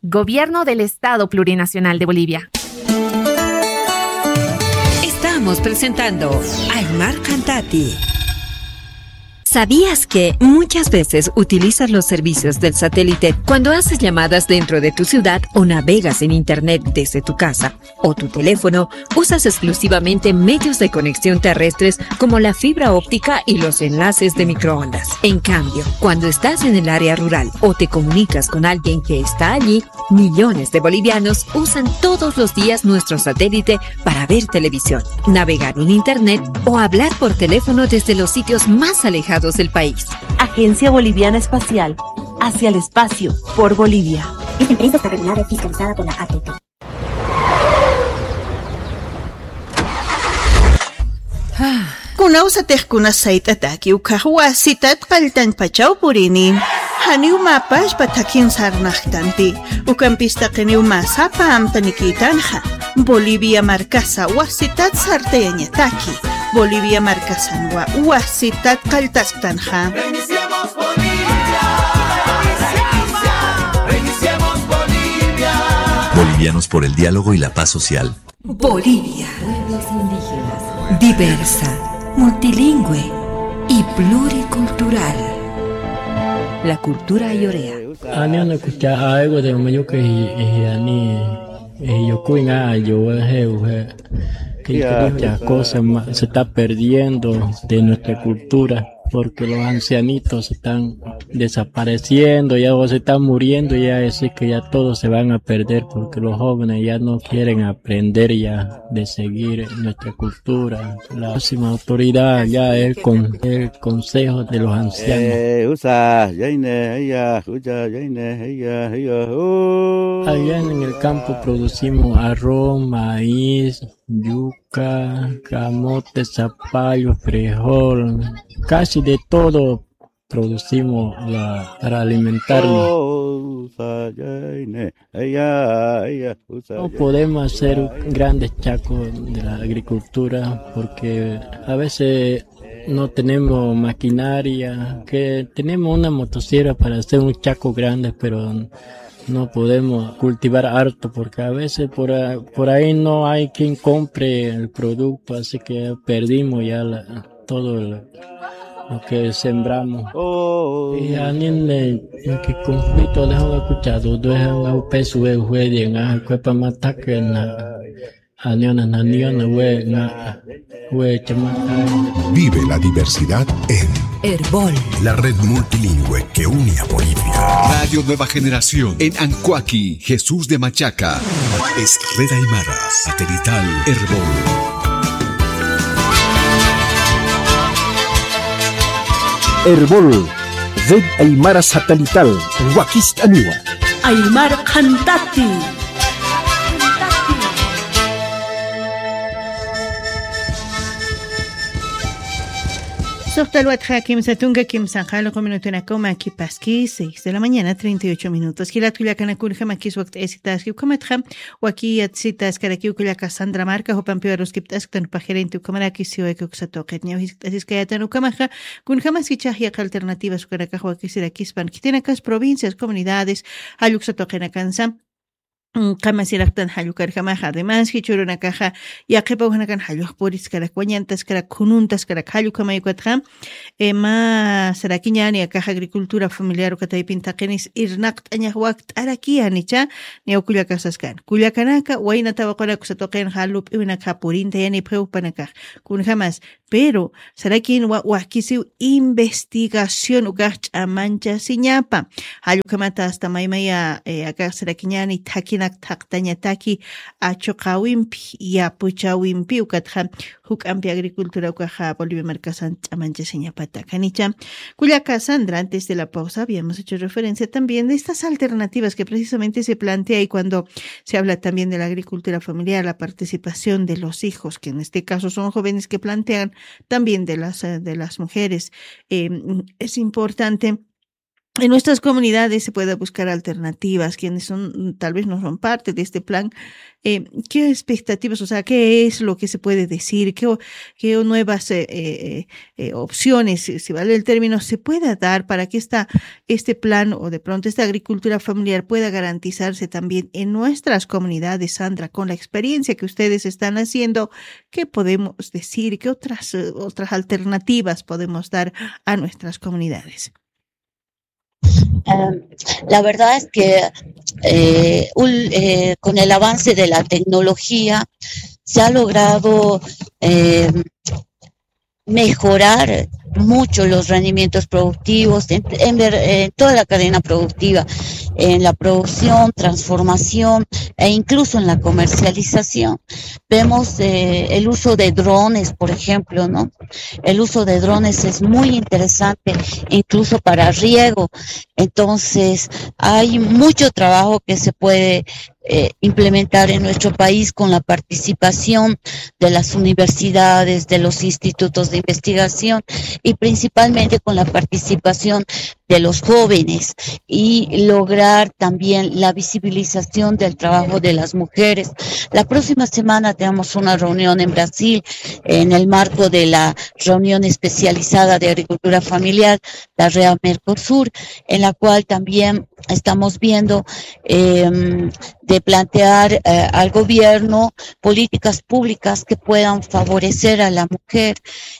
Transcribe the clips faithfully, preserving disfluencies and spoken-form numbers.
Gobierno del Estado Plurinacional de Bolivia. Estamos presentando Aymar Cantati. ¿Sabías que muchas veces utilizas los servicios del satélite cuando haces llamadas dentro de tu ciudad o navegas en internet desde tu casa o tu teléfono? Usas exclusivamente medios de conexión terrestres como la fibra óptica y los enlaces de microondas. En cambio, cuando estás en el área rural o te comunicas con alguien que está allí, millones de bolivianos usan todos los días nuestro satélite para ver televisión, navegar en internet o hablar por teléfono desde los sitios más alejados del país. Agencia Boliviana Espacial, hacia el espacio, por Bolivia. Esta empresa está regulada y fiscalizada por la A T T. Kunausatej kunasaytataki ukahwasitat qaltan pachaw purini. Haniw mapash patakin sarnaqtanpi. Ukampistaqiniw masapa amtanikitanha. Bolivia markasa wasitat sartayañataki. Bolivia markasanwa wasitat qaltasqtanha. Reiniciemos Bolivia. Reiniciemos Bolivia. Bolivianos por el diálogo y la paz social. Bolivia. Pueblos indígenas. Diversa, multilingüe y pluricultural. La cultura ayorea. Ani ana kucha algo de mayo que ani yo cuina yo he que muchas cosas se está perdiendo de nuestra cultura porque los ancianitos están desapareciendo, ya se están muriendo, ya es que ya todos se van a perder porque los jóvenes ya no quieren aprender ya de seguir nuestra cultura. La próxima autoridad ya es con el consejo de los ancianos. Allá en el campo producimos arroz, maíz, yuca, camote, zapallo, frijol, casi de todo producimos la, para alimentarnos. No podemos hacer grandes chacos de la agricultura porque a veces no tenemos maquinaria, que tenemos una motosierra para hacer un chaco grande, pero no podemos cultivar harto porque a veces por ahí, por ahí no hay quien compre el producto, así que perdimos ya la, todo el, lo que sembramos. Y a niños que conflicto dejan escuchado, dejan un peso de juego en la cuerpo matar que na a niños na niños we na we chama. Vive la diversidad en Herbol, la red multilingüe que une a Bolivia. Radio Nueva Generación en Ancuaqui, Jesús de Machaca. Es Red Aymara, satelital Herbol. Herbol, Red Aymara satelital, Huaquist Aniwa. Aymar Cantati. Sohtalwat Hakim Satunga Kim Sanjalo Cominutuna Coma aquí Pasqui, seis de la mañana, treinta y ocho minutos. Kilatuya Kanakurja Makis Wakt Esitas Kukamatja, Waki Atsitas Karakiukuya Cassandra Marca, Hopampiorus Kiptas, Tan Pajerente Kamaraki, Sioek Satoket, Asiskayatan Ukamaja, Kunjamas y Chahiak Alternativas Ukaraka, Wakisirakispan, Kitenakas, provincias, comunidades, Ayuxatokena Kansam. Kamasiraqtan hallukarqamaqa además hichurunakaqa yaqipawhanakan halluqpuris karak wañantas karak kununtas karak hallukamayuqatqa ema sarakiñani akaqa agricultura familiar ukataypin taqinis irnaqt añaq waqt arakianicha niawkullakasaskan kullakanaka waynatawaqara kusatoqen hallup iwinaka purinta yani preupanaka kunjamas pero sarakin wa waqkisiw investigación ukaq ch'amancha siñapa hallukamata hasta maymaya akaqa sarakiñani takina taqtañataki achuqawimpi yapuchawimpi ukatqa huk ampi agricultura ukaqa Bolivia markasan ch'amancha siñapata kanicha. Cuya Cassandra, antes de la pausa habíamos hecho referencia también de estas alternativas que precisamente se plantea y cuando se habla también de la agricultura familiar, la participación de los hijos, que en este caso son jóvenes que plantean también de las, de las mujeres, eh, es importante en nuestras comunidades se pueda buscar alternativas, quienes son tal vez no son parte de este plan. Eh, ¿Qué expectativas, o sea, qué es lo que se puede decir? ¿Qué, qué nuevas eh, eh, eh, opciones, si vale el término, se pueda dar para que esta, este plan o de pronto esta agricultura familiar pueda garantizarse también en nuestras comunidades? Sandra, con la experiencia que ustedes están haciendo, ¿qué podemos decir? ¿Qué otras, otras alternativas podemos dar a nuestras comunidades? Um, la verdad es que eh, un, eh, con el avance de la tecnología se ha logrado eh, mejorar mucho los rendimientos productivos en, en, en toda la cadena productiva, en la producción, transformación e incluso en la comercialización. Vemos eh, el uso de drones, por ejemplo, ¿no? El uso de drones es muy interesante, incluso para riego. Entonces, hay mucho trabajo que se puede Eh, implementar en nuestro país con la participación de las universidades, de los institutos de investigación y principalmente con la participación de los jóvenes y lograr también la visibilización del trabajo de las mujeres. La próxima semana tenemos una reunión en Brasil en el marco de la reunión especializada de agricultura familiar, la REA Mercosur, en la cual también estamos viendo eh, de plantear eh, al gobierno políticas públicas que puedan favorecer a la mujer,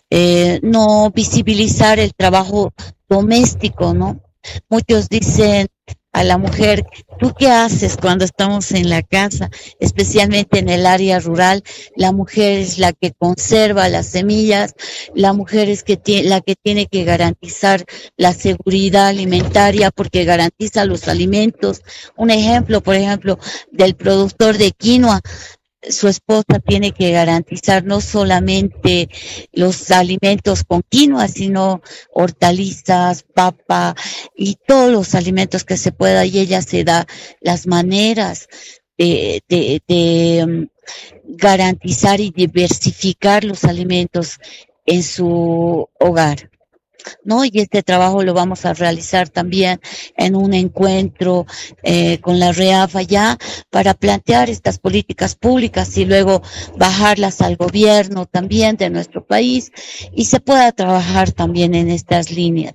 eh, no visibilizar el trabajo doméstico, ¿no? Muchos dicen a la mujer, ¿tú qué haces cuando estamos en la casa? Especialmente en el área rural, la mujer es la que conserva las semillas, la mujer es que tiene, la que tiene que garantizar la seguridad alimentaria porque garantiza los alimentos. Un ejemplo, por ejemplo, del productor de quinoa, su esposa tiene que garantizar no solamente los alimentos con quinoa, sino hortalizas, papa y todos los alimentos que se pueda, y ella se da las maneras de, de, de um, garantizar y diversificar los alimentos en su hogar, ¿no? Y este trabajo lo vamos a realizar también en un encuentro eh, con la REAF allá para plantear estas políticas públicas y luego bajarlas al gobierno también de nuestro país y se pueda trabajar también en estas líneas.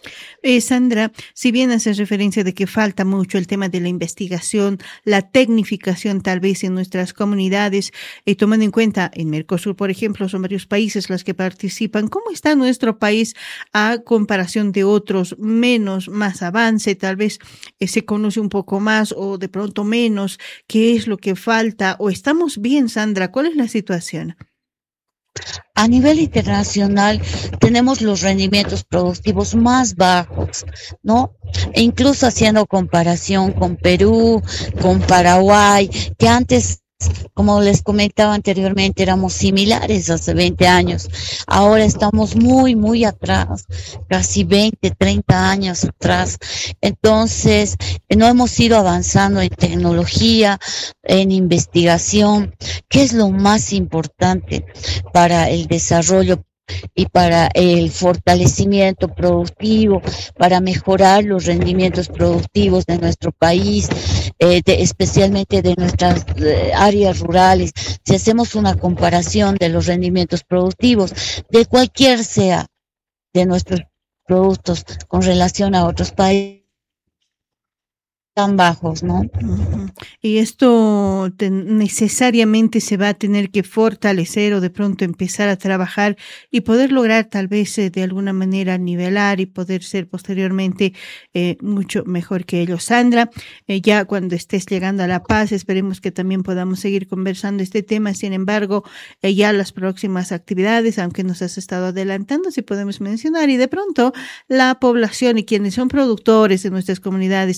Eh, Sandra, si bien haces referencia de que falta mucho el tema de la investigación, la tecnificación tal vez en nuestras comunidades, eh, tomando en cuenta en Mercosur, por ejemplo, son varios países los que participan, ¿cómo está nuestro país a comparación de otros menos, más avance? Tal vez eh, se conoce un poco más o de pronto menos. ¿Qué es lo que falta? ¿O estamos bien, Sandra? ¿Cuál es la situación? A nivel internacional tenemos los rendimientos productivos más bajos, ¿no? E incluso haciendo comparación con Perú, con Paraguay, que antes, como les comentaba anteriormente, éramos similares hace veinte años. Ahora estamos muy, muy atrás, casi veinte, treinta años atrás. Entonces, no hemos ido avanzando en tecnología, en investigación, que es lo más importante para el desarrollo y para el fortalecimiento productivo, para mejorar los rendimientos productivos de nuestro país, eh, de, especialmente de nuestras eh, áreas rurales. Si hacemos una comparación de los rendimientos productivos, de cualquier sea de nuestros productos con relación a otros países, tan bajos, ¿no? Uh-huh. Y esto te, necesariamente se va a tener que fortalecer o de pronto empezar a trabajar y poder lograr tal vez eh, de alguna manera nivelar y poder ser posteriormente eh, mucho mejor que ellos. Sandra, eh, ya cuando estés llegando a La Paz, esperemos que también podamos seguir conversando este tema. Sin embargo, eh, ya las próximas actividades, aunque nos has estado adelantando, si podemos mencionar, y de pronto la población y quienes son productores de nuestras comunidades